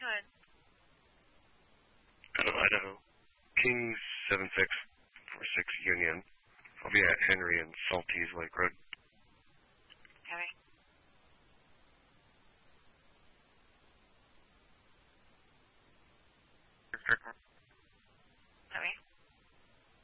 doing? Idaho. King 7646 Union. I'll be at Henry and Salties Lake Road. Okay.